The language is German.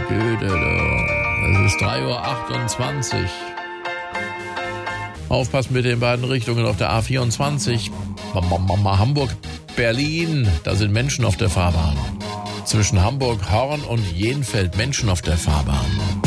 Güte, du. Es ist 3:28 Uhr. Aufpassen mit den beiden Richtungen auf der A24. Hamburg, Berlin, da sind Menschen auf der Fahrbahn. Zwischen Hamburg, Horn und Jenfeld Menschen auf der Fahrbahn.